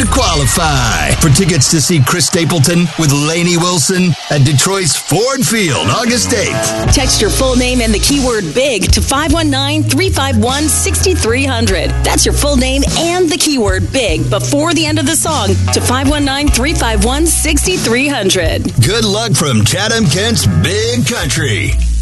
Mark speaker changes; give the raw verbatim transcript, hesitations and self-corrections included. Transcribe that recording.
Speaker 1: to qualify for tickets to see Chris Stapleton with Lainey Wilson at Detroit's Ford Field, August eighth.
Speaker 2: Text your full name and the keyword BIG to five one nine, three five one, six three zero zero. That's your full name and the keyword BIG before the end of the song to five one nine, three five one, six three zero zero.
Speaker 1: Good luck from Chatham-Kent's Big Country.